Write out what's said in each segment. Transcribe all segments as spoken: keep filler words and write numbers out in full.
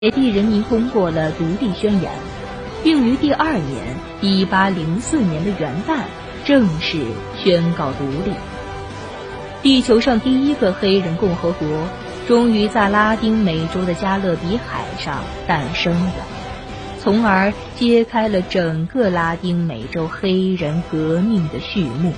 野地人民通过了独立宣言，并于第二年一八零四年的元旦正式宣告独立。地球上第一个黑人共和国终于在拉丁美洲的加勒比海上诞生了，从而揭开了整个拉丁美洲黑人革命的序幕。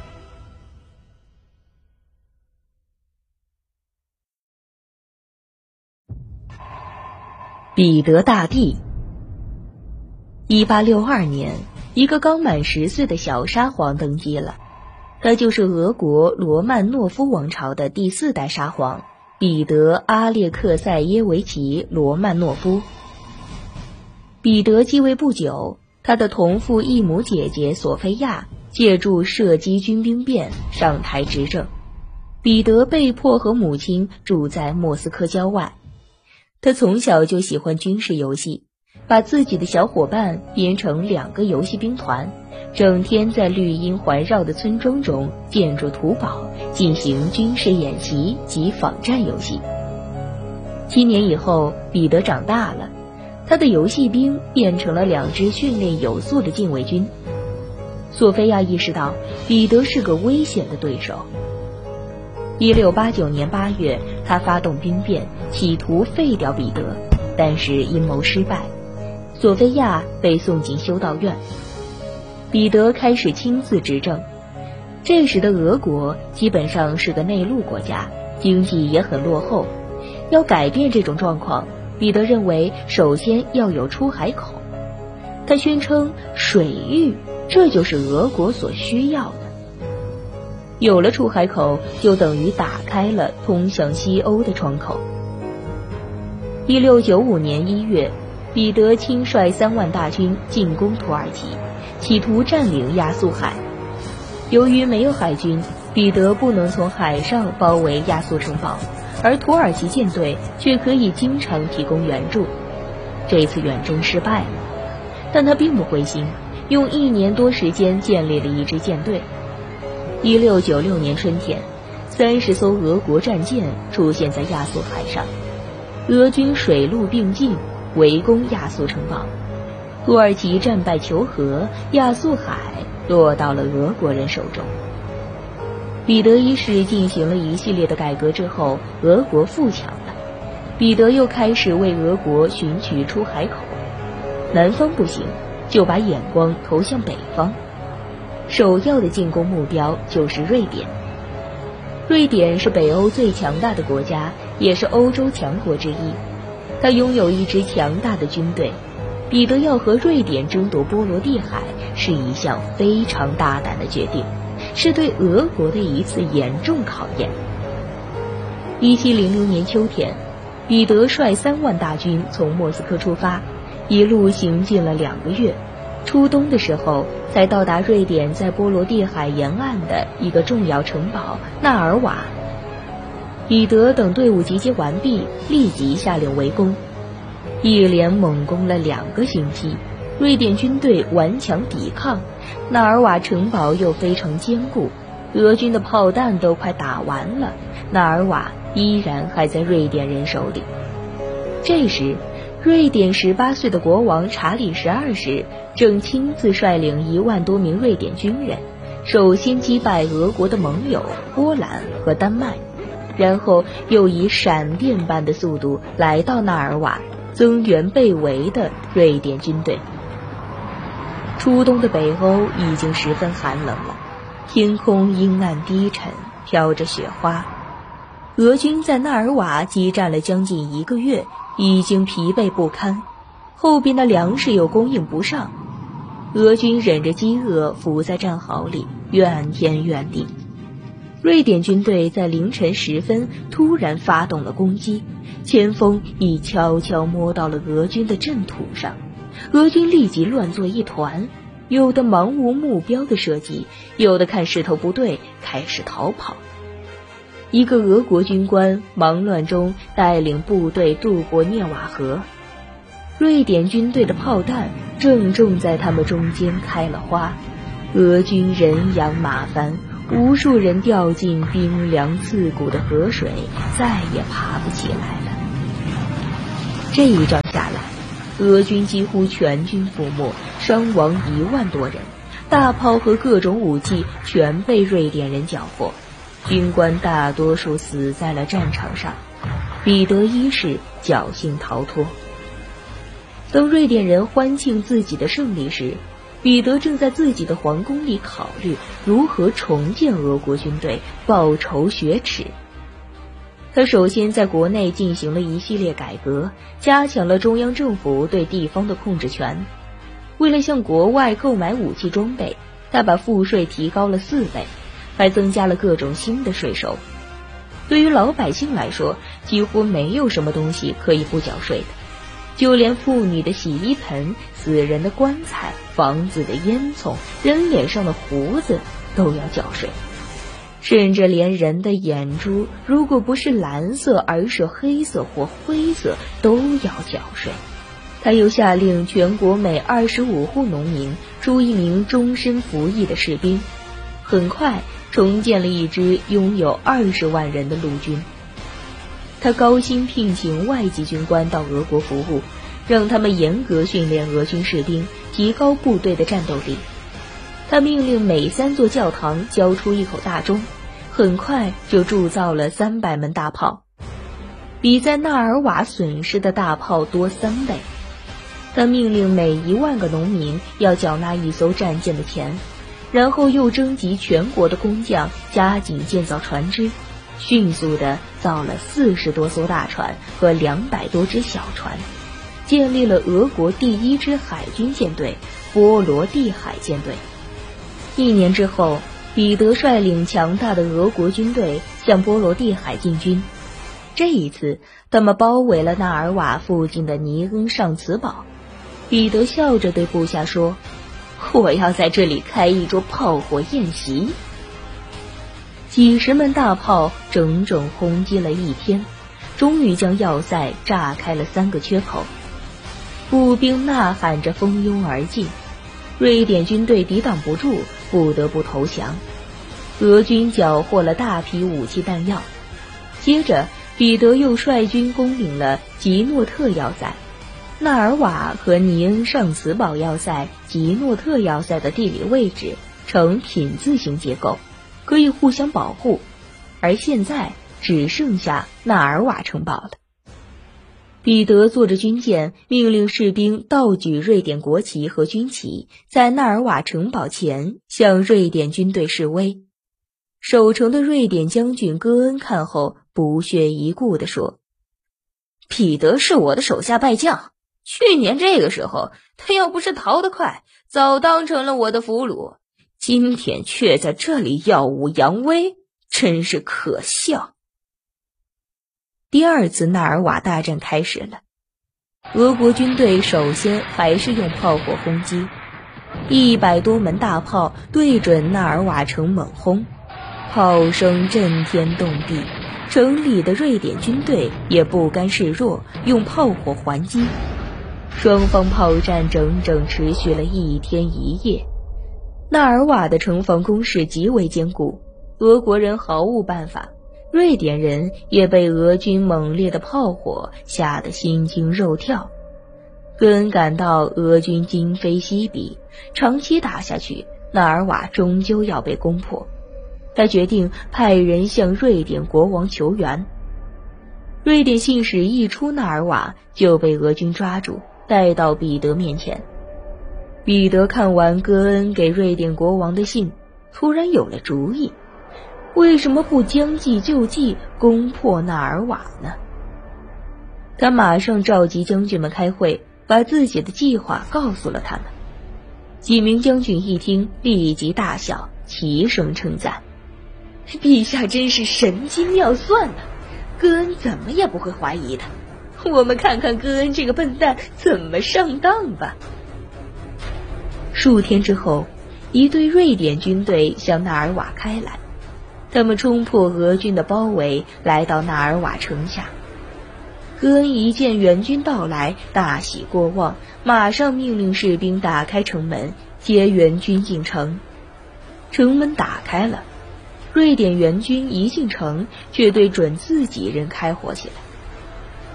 彼得大帝。一八六二年，一个刚满十岁的小沙皇登基了，他就是俄国罗曼诺夫王朝的第四代沙皇彼得·阿列克塞耶维奇·罗曼诺夫。彼得继位不久，他的同父异母姐姐索菲亚借助射击军兵变上台执政，彼得被迫和母亲住在莫斯科郊外。他从小就喜欢军事游戏，把自己的小伙伴编成两个游戏兵团，整天在绿荫环绕的村庄中建筑土堡，进行军事演习及仿战游戏。七年以后，彼得长大了，他的游戏兵变成了两支训练有素的禁卫军。索菲亚意识到彼得是个危险的对手。一六八九年八月，他发动兵变，企图废掉彼得，但是阴谋失败，索菲亚被送进修道院。彼得开始亲自执政。这时的俄国基本上是个内陆国家，经济也很落后。要改变这种状况，彼得认为首先要有出海口。他宣称水域，这就是俄国所需要的。有了出海口，就等于打开了通向西欧的窗口。一六九五年一月，彼得亲率三万大军进攻土耳其，企图占领亚速海。由于没有海军，彼得不能从海上包围亚速城堡，而土耳其舰队却可以经常提供援助。这次远征失败了，但他并不灰心，用一年多时间建立了一支舰队。一六九六年春天，三十艘俄国战舰出现在亚速海上，俄军水陆并进，围攻亚速城堡。土耳其战败求和，亚速海落到了俄国人手中。彼得一世进行了一系列的改革之后，俄国富强了，彼得又开始为俄国寻取出海口。南方不行，就把眼光投向北方。首要的进攻目标就是瑞典。瑞典是北欧最强大的国家，也是欧洲强国之一。它拥有一支强大的军队。彼得要和瑞典争夺波罗的海是一项非常大胆的决定，是对俄国的一次严重考验。一七零零年秋天，彼得率三万大军从莫斯科出发，一路行进了两个月。初冬的时候，才到达瑞典在波罗的海沿岸的一个重要城堡纳尔瓦。彼得等队伍集结完毕，立即下令围攻。一连猛攻了两个星期，瑞典军队顽强抵抗，纳尔瓦城堡又非常坚固，俄军的炮弹都快打完了，纳尔瓦依然还在瑞典人手里。这时，瑞典十八岁的国王查理十二世正亲自率领一万多名瑞典军人，首先击败俄国的盟友波兰和丹麦，然后又以闪电般的速度来到纳尔瓦，增援被围的瑞典军队。初冬的北欧已经十分寒冷了，天空阴暗低沉，飘着雪花。俄军在纳尔瓦激战了将近一个月，已经疲惫不堪，后边的粮食又供应不上，俄军忍着饥饿伏在战壕里，怨天怨地。瑞典军队在凌晨时分突然发动了攻击，前锋已悄悄摸到了俄军的阵土上，俄军立即乱作一团，有的盲无目标的射击，有的看势头不对开始逃跑。一个俄国军官忙乱中带领部队渡过涅瓦河，瑞典军队的炮弹正中在他们中间开了花，俄军人仰马翻，无数人掉进冰凉刺骨的河水，再也爬不起来了。 这一仗下来，俄军几乎全军覆没，伤亡一万多人，大炮和各种武器全被瑞典人缴获，军官大多数死在了战场上。彼得一世侥幸逃脱。当瑞典人欢庆自己的胜利时，彼得正在自己的皇宫里考虑如何重建俄国军队，报仇雪耻。他首先在国内进行了一系列改革，加强了中央政府对地方的控制权。为了向国外购买武器装备，他把赋税提高了四倍，还增加了各种新的税收。对于老百姓来说，几乎没有什么东西可以不缴税的，就连妇女的洗衣盆、死人的棺材、房子的烟囱、人脸上的胡子都要缴税。甚至连人的眼珠，如果不是蓝色而是黑色或灰色，都要缴税。他又下令全国每二十五户农民出一名终身服役的士兵，很快重建了一支拥有二十万人的陆军。他高薪聘请外籍军官到俄国服务，让他们严格训练俄军士兵，提高部队的战斗力。他命令每三座教堂交出一口大钟，很快就铸造了三百门大炮，比在纳尔瓦损失的大炮多三倍。他命令每一万个农民要缴纳一艘战舰的钱，然后又征集全国的工匠，加紧建造船只，迅速地造了四十多艘大船和两百多只小船，建立了俄国第一支海军舰队——波罗的海舰队。一年之后，彼得率领强大的俄国军队向波罗的海进军。这一次，他们包围了纳尔瓦附近的尼恩上茨堡。彼得笑着对部下说：“我要在这里开一桌炮火宴席。”几十门大炮整整轰击了一天，终于将要塞炸开了三个缺口。步兵呐喊着蜂拥而进，瑞典军队抵挡不住，不得不投降。俄军缴获了大批武器弹药。接着，彼得又率军攻领了吉诺特要塞。纳尔瓦和尼恩上茨堡要塞、吉诺特要塞的地理位置呈品字形结构，可以互相保护，而现在只剩下纳尔瓦城堡了。彼得坐着军舰，命令士兵倒举瑞典国旗和军旗，在纳尔瓦城堡前向瑞典军队示威。守城的瑞典将军戈恩看后不屑一顾地说：“彼得是我的手下败将，去年这个时候他要不是逃得快，早当成了我的俘虏，今天却在这里耀武扬威，真是可笑。”第二次纳尔瓦大战开始了，俄国军队首先还是用炮火轰击，一百多门大炮对准纳尔瓦城猛轰，炮声震天动地，城里的瑞典军队也不甘示弱，用炮火还击。双方炮战整整持续了一天一夜。纳尔瓦的城防工事极为坚固，俄国人毫无办法，瑞典人也被俄军猛烈的炮火吓得心惊肉跳。戈恩感到俄军今非昔比，长期打下去，纳尔瓦终究要被攻破。他决定派人向瑞典国王求援。瑞典信使一出纳尔瓦就被俄军抓住，带到彼得面前。彼得看完戈恩给瑞典国王的信，突然有了主意，为什么不将计就计，攻破纳尔瓦呢？他马上召集将军们开会，把自己的计划告诉了他们。几名将军一听，立即大笑，齐声称赞：“陛下真是神机妙算啊！戈恩怎么也不会怀疑的，我们看看戈恩这个笨蛋怎么上当吧。”数天之后，一队瑞典军队向纳尔瓦开来，他们冲破俄军的包围，来到纳尔瓦城下。戈恩一见援军到来，大喜过望，马上命令士兵打开城门，接援军进城。城门打开了，瑞典援军一进城，却对准自己人开火起来。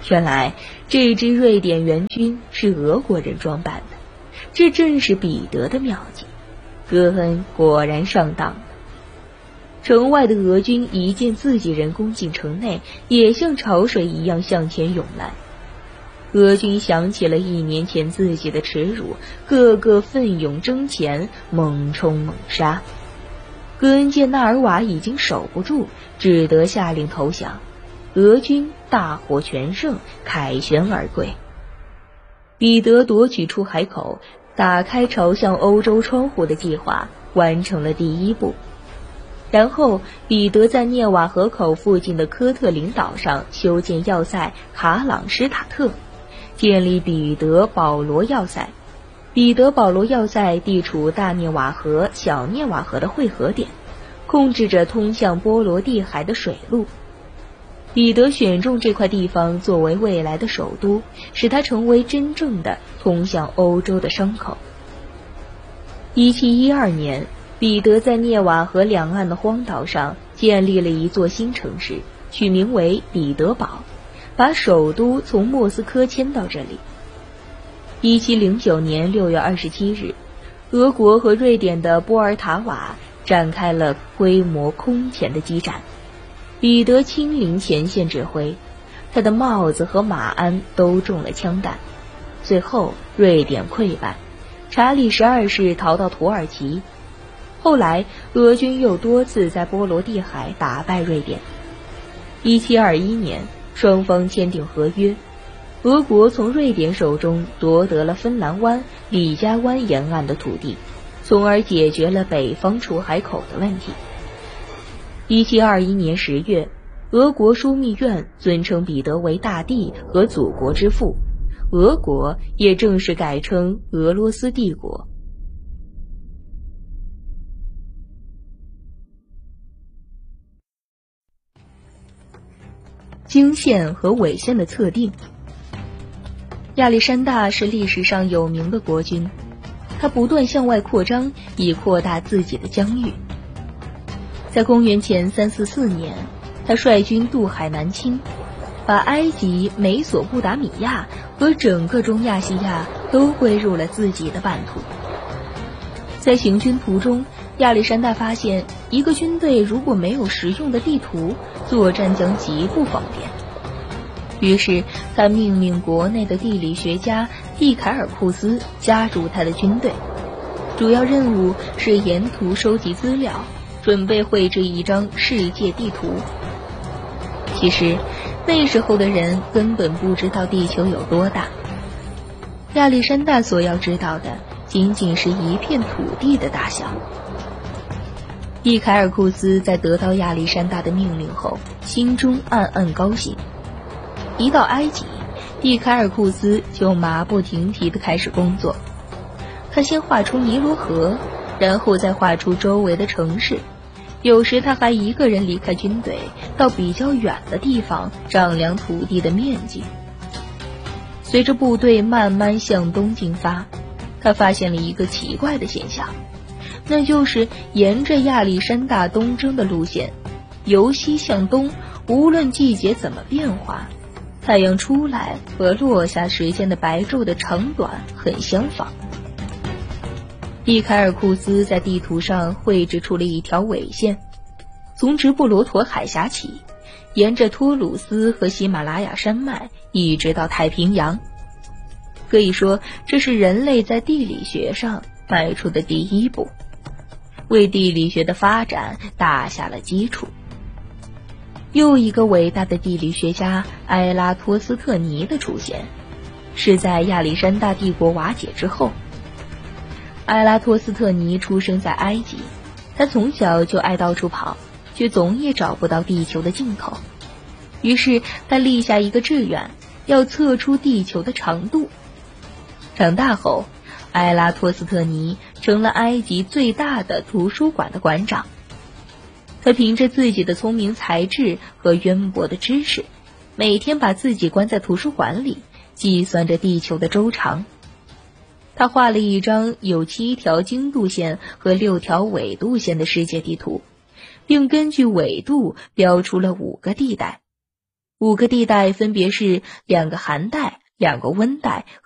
原来这支瑞典援军是俄国人装扮的，这正是彼得的妙计。戈恩果然上当了。城外的俄军一见自己人攻进城内，也像潮水一样向前涌来。俄军想起了一年前自己的耻辱，个个奋勇争前，猛冲猛杀。戈恩见纳尔瓦已经守不住，只得下令投降。俄军大获全胜，凯旋而归。彼得夺取出海口，打开朝向欧洲窗户的计划完成了第一步。然后彼得在涅瓦河口附近的科特林岛上修建要塞卡朗施塔特，建立彼得保罗要塞。彼得保罗要塞地处大涅瓦河、小涅瓦河的汇合点，控制着通向波罗的海的水路。彼得选中这块地方作为未来的首都，使它成为真正的通向欧洲的商口。一七一二年，彼得在涅瓦河两岸的荒岛上建立了一座新城市，取名为彼得堡，把首都从莫斯科迁到这里。一七零九年六月二十七日，俄国和瑞典的波尔塔瓦展开了规模空前的激战。彼得亲临前线指挥，他的帽子和马鞍都中了枪弹。最后瑞典溃败，查理十二世逃到土耳其。后来俄军又多次在波罗的海打败瑞典。一七二一年，双方签订合约，俄国从瑞典手中夺得了芬兰湾、里加湾沿岸的土地，从而解决了北方出海口的问题。一七二一年十月，俄国枢密院尊称彼得为大帝和祖国之父，俄国也正式改称俄罗斯帝国。经线和纬线的测定。亚历山大是历史上有名的国君，他不断向外扩张，以扩大自己的疆域。在公元前三四四年，他率军渡海南侵，把埃及、美索不达米亚和整个中亚细亚都归入了自己的版图。在行军途中，亚历山大发现，一个军队如果没有实用的地图，作战将极不方便。于是他命令国内的地理学家蒂凯尔库斯加入他的军队，主要任务是沿途收集资料，准备绘制一张世界地图。其实那时候的人根本不知道地球有多大，亚历山大所要知道的仅仅是一片土地的大小。蒂凯尔库斯在得到亚历山大的命令后，心中暗暗高兴。一到埃及，蒂凯尔库斯就马不停蹄地开始工作。他先画出尼罗河，然后再画出周围的城市。有时他还一个人离开军队，到比较远的地方丈量土地的面积。随着部队慢慢向东进发，他发现了一个奇怪的现象，那就是沿着亚历山大东征的路线，由西向东，无论季节怎么变化，太阳出来和落下时间的白昼的长短很相仿。蒂凯尔库斯在地图上绘制出了一条纬线，从直布罗陀海峡起，沿着托鲁斯和喜马拉雅山脉一直到太平洋。可以说，这是人类在地理学上迈出的第一步，为地理学的发展打下了基础。又一个伟大的地理学家埃拉托斯特尼的出现，是在亚历山大帝国瓦解之后。埃拉托斯特尼出生在埃及，他从小就爱到处跑，却总也找不到地球的尽头。于是他立下一个志愿，要测出地球的长度。长大后，埃拉托斯特尼成了埃及最大的图书馆的馆长。他凭着自己的聪明才智和渊博的知识，每天把自己关在图书馆里，计算着地球的周长。他画了一张有七条经度线和六条纬度线的世界地图，并根据纬度标出了五个地带。 五个地带分别是两个寒带、两个温带